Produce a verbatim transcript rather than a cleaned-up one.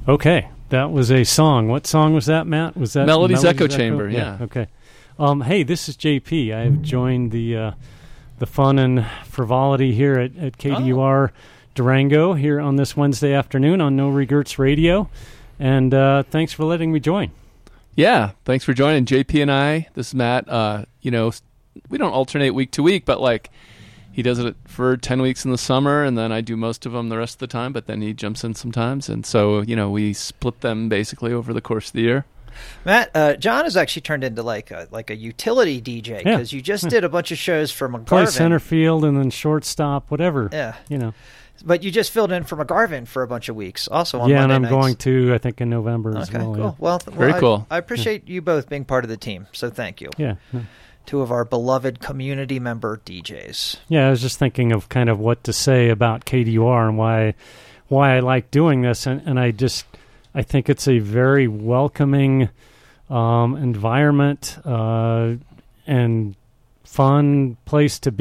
Okay, that was a song. What song was that, Matt? Was that Melody's, Melody's Echo, Echo Chamber? Yeah. yeah. Okay. Um, hey, this is J P. I have joined the uh, the fun and frivolity here at, at K D U R oh. Durango here on this Wednesday afternoon on No Regrets Radio, and uh, thanks for letting me join. Yeah, thanks for joining, J P and I. This is Matt. Uh, you know, we don't alternate week to week, but like he does it for ten weeks in the summer, and then I do most of them the rest of the time. But then he jumps in sometimes, and so you know we split them basically over the course of the year. Matt, uh, John has actually turned into like a, like a utility D J because yeah. you just yeah. did a bunch of shows for McGarvin. Play center field and then shortstop, whatever. Yeah, you know. But you just filled in for McGarvin for a bunch of weeks, also on yeah, Monday and I'm nights. going to I think in November okay, as well. Cool. Yeah. Well, th- very well, cool. I, I appreciate yeah. you both being part of the team, so thank you. Yeah. yeah. Two of our beloved community member D Js. Yeah, I was just thinking of kind of what to say about K D U R and why why I like doing this, and, and I just I think it's a very welcoming um, environment uh, and fun place to be.